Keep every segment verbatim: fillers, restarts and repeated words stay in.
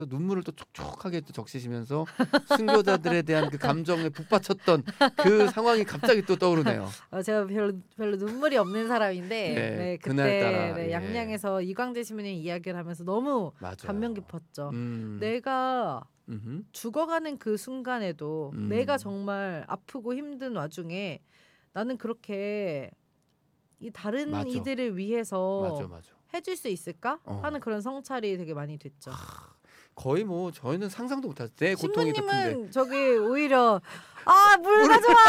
눈물을 또 촉촉하게 또 적시시면서 순교자들에 대한 그 감정에 북받쳤던 그 상황이 갑자기 또 떠오르네요. 어, 제가 별로 별로 눈물이 없는 사람인데 네, 네, 그날따라, 그때 네, 예. 양양에서 이광재 신부님 이야기를 하면서 너무 맞아요. 감명 깊었죠. 음. 내가 음흠. 죽어가는 그 순간에도 음. 내가 정말 아프고 힘든 와중에 나는 그렇게 이 다른 맞아. 이들을 위해서 맞아, 맞아. 해줄 수 있을까 어. 하는 그런 성찰이 되게 많이 됐죠. 거의 뭐 저희는 상상도 못했어요. 내 고통이 깊은데 신부님은 저기 오히려 아 물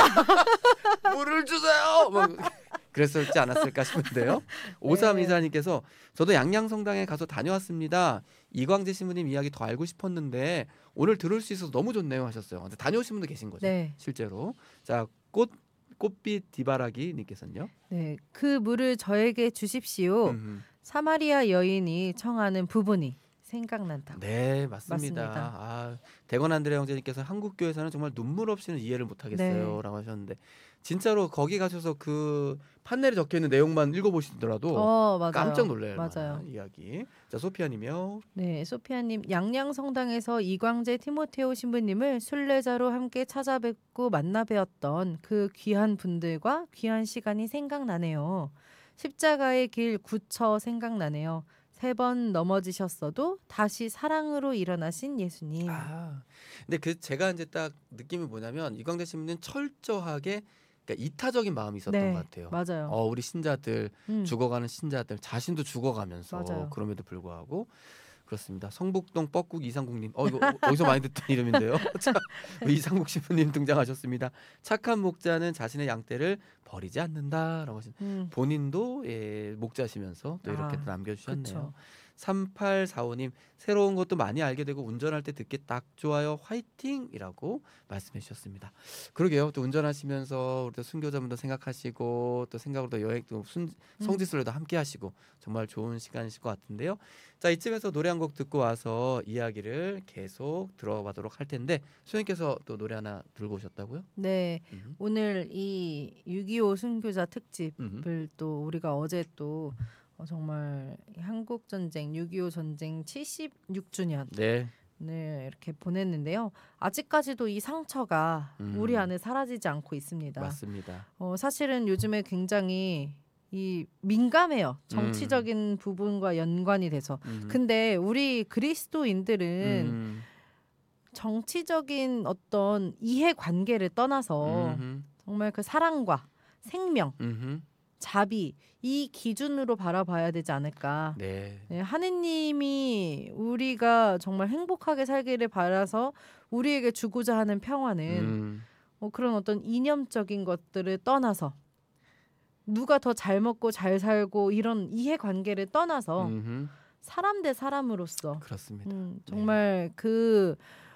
가져와 물을 주세요. 막 그랬을지 않았을까 싶은데요. 오삼이사님께서 저도 양양성당에 가서 다녀왔습니다. 이광재 신부님 이야기 더 알고 싶었는데 오늘 들을 수 있어서 너무 좋네요 하셨어요. 근데 다녀오신 분도 계신 거죠? 네. 실제로. 자, 꽃 꽃빛 디바라기 님께서는요. 네, 그 물을 저에게 주십시오. 음. 사마리아 여인이 청하는 부분이 생각난다고. 네, 맞습니다. 맞습니다. 아, 대건 안드레 형제님께서 한국 교회에서는 정말 눈물 없이는 이해를 못 하겠어요라고 하셨는데 진짜로 거기 가셔서 그 판넬에 적혀 있는 내용만 읽어보시더라도 어, 맞아요. 깜짝 놀랄 맞아요. 만한 이야기. 자, 소피아님이요. 네, 소피아님 양양 성당에서 이광재 티모테오 신부님을 순례자로 함께 찾아뵙고 만나 뵈었던 그 귀한 분들과 귀한 시간이 생각나네요. 십자가의 길 구처 생각나네요. 세 번 넘어지셨어도 다시 사랑으로 일어나신 예수님. 아, 근데 그 제가 이제 딱 느낌이 뭐냐면 이광재 신부는 철저하게 그러니까 이타적인 마음이 있었던 네, 것 같아요. 맞아요. 어, 우리 신자들 음, 죽어가는 신자들 자신도 죽어가면서 맞아요. 그럼에도 불구하고 그렇습니다. 성북동 뻐국 이상국님. 어 이거 어디서 많이 듣던 이름인데요. 자, 이상국 신부님 등장하셨습니다. 착한 목자는 자신의 양떼를 버리지 않는다라고 하신. 음, 본인도 예, 목자시면서 또 이렇게 아, 또 남겨주셨네요. 그쵸. 삼팔사오님 새로운 것도 많이 알게 되고 운전할 때 듣기 딱 좋아요. 화이팅이라고 말씀해 주셨습니다. 그러게요. 또 운전하시면서 우리 또 순교자분도 생각하시고 또 생각으로 또 여행 또 순, 음, 성지순례도 함께 하시고 정말 좋은 시간이실 것 같은데요. 자, 이쯤에서 노래 한 곡 듣고 와서 이야기를 계속 들어보도록 할 텐데 소연께서 또 노래 하나 들고 오셨다고요? 네, 음. 오늘 이 육이오 순교자 특집을 음. 또 우리가 어제 또 어, 정말 한국 전쟁 육이오 전쟁 칠십육 주년을 네. 이렇게 보냈는데요. 아직까지도 이 상처가 음. 우리 안에 사라지지 않고 있습니다. 맞습니다. 어, 사실은 요즘에 굉장히 이 민감해요. 정치적인 부분과 연관이 돼서. 음. 근데 우리 그리스도인들은 음. 정치적인 어떤 이해관계를 떠나서 음흠. 정말 그 사랑과 생명, 음흠. 자비 이 기준으로 바라봐야 되지 않을까. 네. 네, 하느님이 우리가 정말 행복하게 살기를 바라서 우리에게 주고자 하는 평화는 음. 뭐 그런 어떤 이념적인 것들을 떠나서 누가 더 잘 먹고 잘 살고 이런 이해관계를 떠나서 음흠. 사람 대 사람으로서 그렇습니다. 음, 정말 그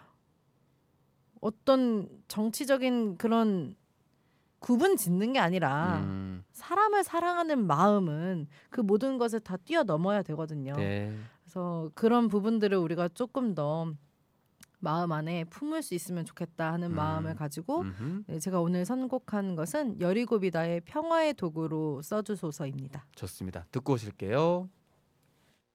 어떤 정치적인 그런 구분 짓는 게 아니라 음. 사람을 사랑하는 마음은 그 모든 것을 다 뛰어넘어야 되거든요. 네. 그래서 그런 부분들을 우리가 조금 더 마음 안에 품을 수 있으면 좋겠다 하는 음. 마음을 가지고 음흠. 네, 제가 오늘 선곡한 것은 여리고비다의 평화의 도구로 써주소서입니다. 좋습니다. 듣고 오실게요.